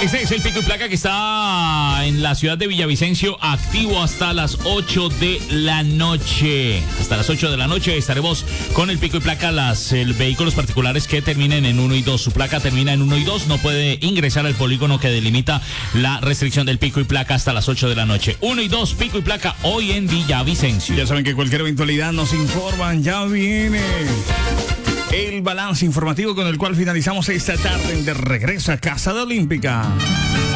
Este es el pico y placa que está en la ciudad de Villavicencio, activo hasta las 8 de la noche. Hasta las 8 de la noche estaremos con el pico y placa. Vehículos particulares que terminen en 1 y 2. Su placa termina en 1 y 2. No puede ingresar al polígono que delimita la restricción del pico y placa hasta las 8 de la noche. 1 y 2, pico y placa hoy en Villavicencio. Ya saben que cualquier eventualidad nos informan. Ya viene el balance informativo con el cual finalizamos esta tarde en De Regreso a Casa de Olímpica.